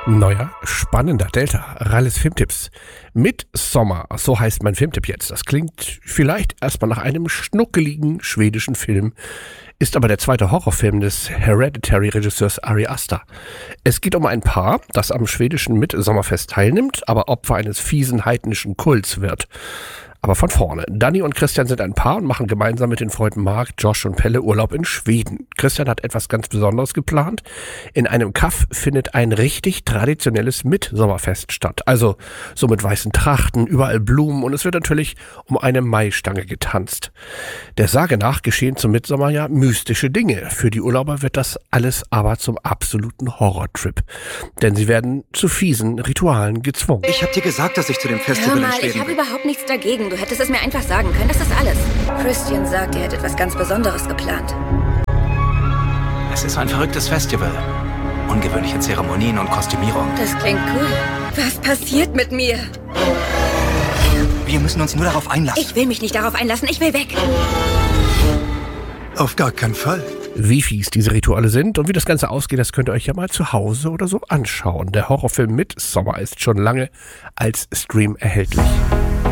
Neuer, spannender Delta, Ralles Filmtipps. Midsommar, so heißt mein Filmtipp jetzt. Das klingt vielleicht erstmal nach einem schnuckeligen schwedischen Film, ist aber der zweite Horrorfilm des Hereditary-Regisseurs Ari Aster. Es geht um ein Paar, das am schwedischen Midsommerfest teilnimmt, aber Opfer eines fiesen heidnischen Kults wird. Aber von vorne. Danny und Christian sind ein Paar und machen gemeinsam mit den Freunden Mark, Josh und Pelle Urlaub in Schweden. Christian hat etwas ganz Besonderes geplant. In einem Kaff findet ein richtig traditionelles Midsommerfest statt. Also so mit weißen Trachten, überall Blumen und es wird natürlich um eine Maistange getanzt. Der Sage nach geschehen zum Midsommerjahr mystische Dinge. Für die Urlauber wird das alles aber zum absoluten Horrortrip. Denn sie werden zu fiesen Ritualen gezwungen. Ich hab dir gesagt, dass ich zu dem Festival Hör mal, in Schweden ich habe bin. überhaupt nichts dagegen. Du hättest es mir einfach sagen können, das ist alles. Christian sagt, er hätte etwas ganz Besonderes geplant. Es ist ein verrücktes Festival. Ungewöhnliche Zeremonien und Kostümierung. Das klingt cool. Was passiert mit mir? Wir müssen uns nur darauf einlassen. Ich will mich nicht darauf einlassen, ich will weg. Auf gar keinen Fall. Wie fies diese Rituale sind und wie das Ganze ausgeht, das könnt ihr euch ja mal zu Hause oder so anschauen. Der Horrorfilm Midsommar ist schon lange als Stream erhältlich.